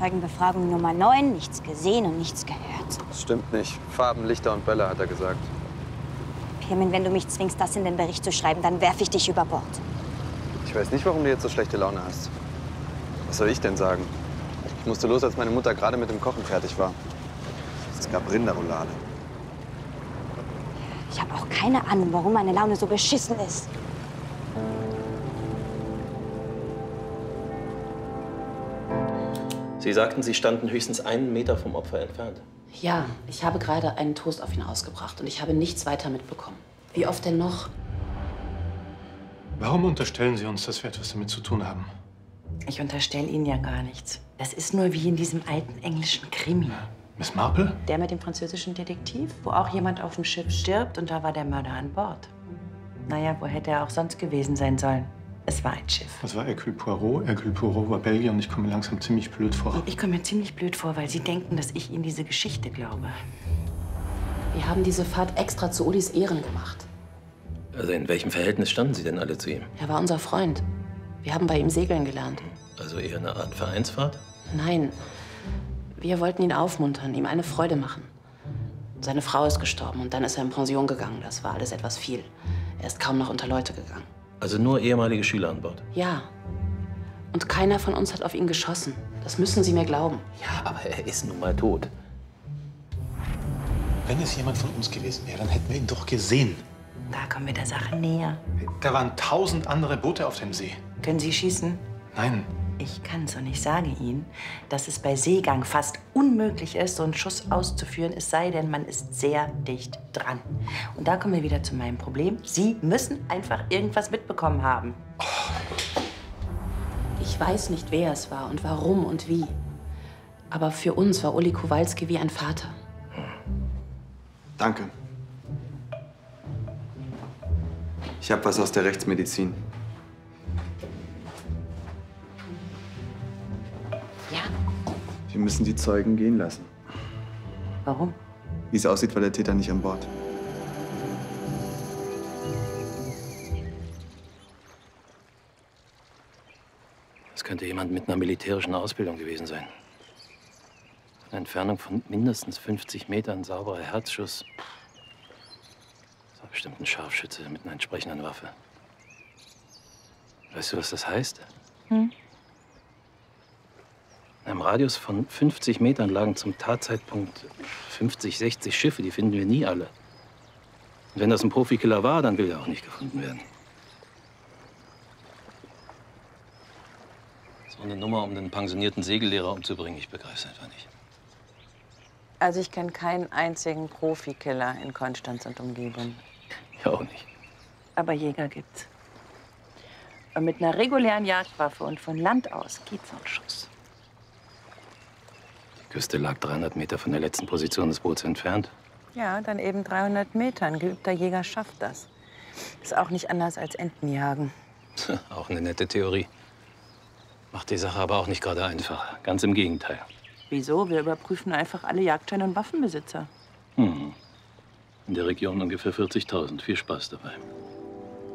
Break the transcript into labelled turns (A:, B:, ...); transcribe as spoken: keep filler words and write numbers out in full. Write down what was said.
A: Zeugenbefragung Nummer neun, nichts gesehen und nichts gehört.
B: Das stimmt nicht. Farben, Lichter und Bälle, hat er gesagt.
A: Pirmin, wenn du mich zwingst, das in den Bericht zu schreiben, dann werfe ich dich über Bord.
B: Ich weiß nicht, warum du jetzt so schlechte Laune hast. Was soll ich denn sagen? Ich musste los, als meine Mutter gerade mit dem Kochen fertig war. Es gab Rinderroulade.
A: Ich habe auch keine Ahnung, warum meine Laune so beschissen ist.
C: Sie sagten, Sie standen höchstens einen Meter vom Opfer entfernt.
D: Ja, ich habe gerade einen Toast auf ihn ausgebracht und ich habe nichts weiter mitbekommen. Wie oft denn noch?
E: Warum unterstellen Sie uns, dass wir etwas damit zu tun haben?
F: Ich unterstelle Ihnen ja gar nichts. Das ist nur wie in diesem alten englischen Krimi.
E: Ja. Miss Marple?
F: Der mit dem französischen Detektiv, wo auch jemand auf dem Schiff stirbt und da war der Mörder an Bord. Naja, wo hätte er auch sonst gewesen sein sollen? Es war ein Schiff.
E: Das war Hercule Poirot. Hercule Poirot war Belgier und ich komme mir langsam ziemlich blöd vor.
F: Ich komme mir ziemlich blöd vor, weil Sie denken, dass ich Ihnen diese Geschichte glaube.
D: Wir haben diese Fahrt extra zu Ulis Ehren gemacht.
C: Also in welchem Verhältnis standen Sie denn alle zu ihm?
D: Er war unser Freund. Wir haben bei ihm segeln gelernt.
C: Also eher eine Art Vereinsfahrt?
D: Nein. Wir wollten ihn aufmuntern, ihm eine Freude machen. Seine Frau ist gestorben und dann ist er in Pension gegangen. Das war alles etwas viel. Er ist kaum noch unter Leute gegangen.
C: Also nur ehemalige Schüler an Bord?
D: Ja. Und keiner von uns hat auf ihn geschossen. Das müssen Sie mir glauben.
C: Ja, aber er ist nun mal tot.
E: Wenn es jemand von uns gewesen wäre, dann hätten wir ihn doch gesehen.
F: Da kommen wir der Sache näher.
E: Da waren tausend andere Boote auf dem See.
F: Können Sie schießen?
E: Nein.
F: Ich kann's und ich sage Ihnen, dass es bei Seegang fast unmöglich ist, so einen Schuss auszuführen, es sei denn, man ist sehr dicht dran. Und da kommen wir wieder zu meinem Problem. Sie müssen einfach irgendwas mitbekommen haben.
D: Ich weiß nicht, wer es war und warum und wie. Aber für uns war Uli Kowalski wie ein Vater.
B: Danke. Ich habe was aus der Rechtsmedizin.
F: Ja.
B: Wir müssen die Zeugen gehen lassen.
F: Warum?
B: Wie es aussieht, war der Täter nicht an Bord.
C: Es könnte jemand mit einer militärischen Ausbildung gewesen sein. Eine Entfernung von mindestens fünfzig Metern, sauberer Herzschuss. Das war bestimmt ein Scharfschütze mit einer entsprechenden Waffe. Weißt du, was das heißt?
F: Hm?
C: In einem Radius von fünfzig Metern lagen zum Tatzeitpunkt fünfzig, sechzig Schiffe. Die finden wir nie alle. Und wenn das ein Profikiller war, dann will er auch nicht gefunden werden. So eine Nummer, um den pensionierten Segellehrer umzubringen, ich begreife es einfach nicht.
F: Also ich kenne keinen einzigen Profikiller in Konstanz und Umgebung.
C: Ich auch nicht.
F: Aber Jäger gibt's. Und mit einer regulären Jagdwaffe und von Land aus geht so ein Schuss.
C: Die Küste lag dreihundert Meter von der letzten Position des Boots entfernt.
F: Ja, dann eben dreihundert Meter. Ein geübter Jäger schafft das. Ist auch nicht anders als Entenjagen.
C: Auch eine nette Theorie. Macht die Sache aber auch nicht gerade einfacher. Ganz im Gegenteil.
F: Wieso? Wir überprüfen einfach alle Jagdscheine und Waffenbesitzer.
C: Hm. In der Region ungefähr vierzigtausend. Viel Spaß dabei.